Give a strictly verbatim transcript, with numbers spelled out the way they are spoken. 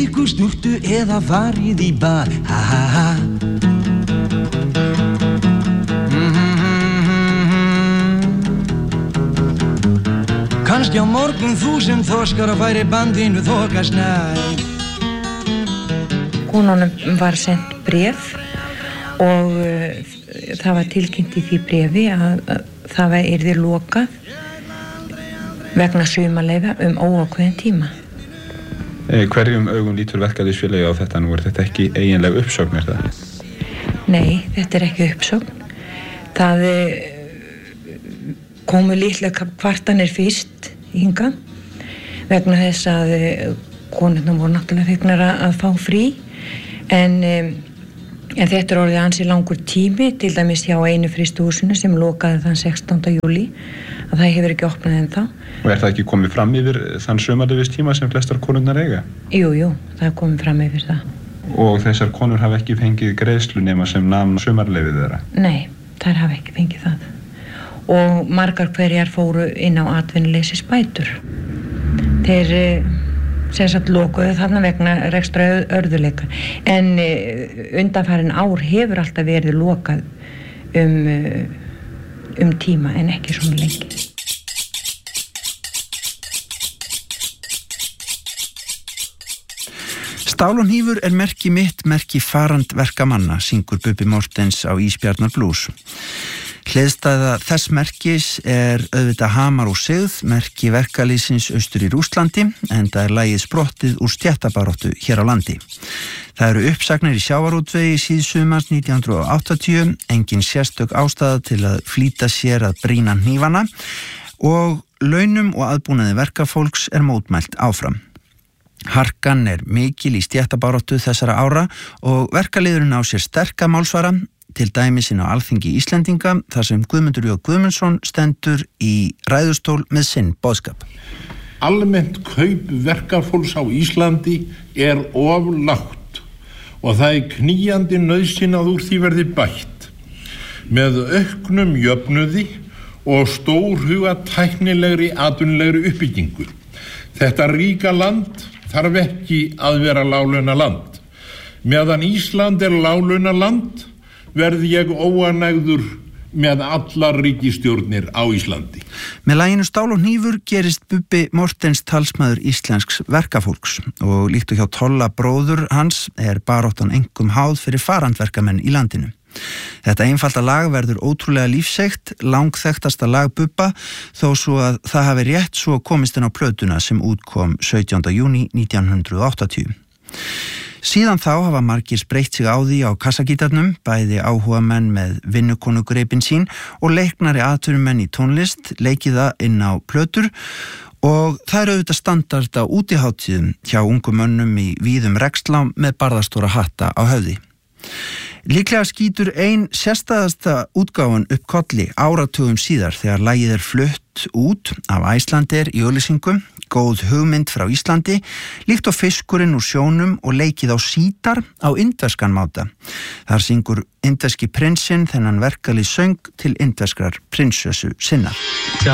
ykkur stuttu eða farið í bað, ha ha ha. Kannski á morgun þú sem þorskar að færi bandinu þokast nær. Konunum var sendt bréf og uh, það var tilkynnt í því bréfi að, að það yrði lokað vegna sumarleyfa um óákveðinn tíma. Eh, hverjum augum lítur verkalýðsfélagi á þetta nú? Er þetta ekki eiginlega uppsögn, er það? Nei, þetta er ekki uppsögn. Það uh, komu litlega kvartanir fyrst hingað vegna þess að konurnar voru náttúrulega fegnar að fá frí en, en þetta er orðið ansi langur tími til dæmis hjá einu frystihúsinu sem lokaði þann sextánda júlí að það hefur ekki opnað ennþá. Og er það ekki komið fram yfir þann sumarleyfistíma sem flestar konurnar eiga? Jú, jú, það er komið fram yfir það. Og þessar konur hafa ekki fengið greiðslu nema sem nam sumarleyfið þeirra? Nei, þær hafa ekki fengið það. Og margar hverjar fóru inn á atvinnuleysisbætur. Þeir sem sagt lokuðu þarna vegna rekstra örðuleika. En undanfarin ár hefur alltaf verið lokað um, um tíma en ekki svona lengi. Stál og hnífur er merki mitt, merki farandverkamanna, syngur Bubbi Mortens á Ísbjarnar Blues. Hliðstæða þess merkis er auðvitað Hamar og Sigð, merki verkalýðsins austur í Rússlandi, en það er lagið sprottið úr stéttabaráttu hér á landi. Það eru uppsagnir í sjávarútvegi síðsumars nítján hundruð áttatíu, engin sérstök ástæða til að flýta sér að brýna hnífana og launum og aðbúnaði verkafólks er mótmælt áfram. Harkan er mikil í stéttabaráttu þessara ára og verkalýðurinn á sér sterka málsvara, til dæmis inn á Alþingi Íslendinga, þar sem Guðmundur J. Guðmundsson stendur í ræðustól með sinn boðskap. Almennt kaup verkafólks á Íslandi er of lágt og það er knýjandi nauðsyn að úr því verði bætt með auknum jöfnuði og stórhuga tæknilegri atvinnulegri uppbyggingu. Þetta ríka land þarf ekki að vera láglauna land. Meðan Ísland er láglauna land verði ég óanægður með allar ríkisstjórnir á Íslandi. Með laginu Stál og hnífur gerist Bubbi Mortens talsmaður íslensks verkafólks og líkt og hjá Tolla bróður hans er baráttan einkum háð fyrir farandverkamenn í landinu. Þetta einfalda lag verður ótrúlega lífseikt, langþekktasta lag Bubba, þó svo að það hafi rétt svo komist inn á plötuna sem útkom sautjánda júní nítján hundruð áttatíu. Síðan þá hafa margir spreytt sig á því á kassagítarnum, bæði áhugamenn með vinnukonugreipin sín og leiknari atvinnumenn í tónlist, leikið það inn á plötur og það er auðvitað standard á útiháttíðum hjá ungum mönnum í víðum rekslám með barðastóra hatta á höfði. Líklega skýtur ein sérstæðasta útgáfan upp kolli áratugum síðar þegar lagið er flutt út af Icelandair í auglýsingum, góð hugmynd frá Íslandi, líkt á fiskurinn úr sjónum og leikið á sítar á indverskan máta. Þar syngur indverski prinsinn þennan verkalýðssöng til indverskrar prinsessu sinnar.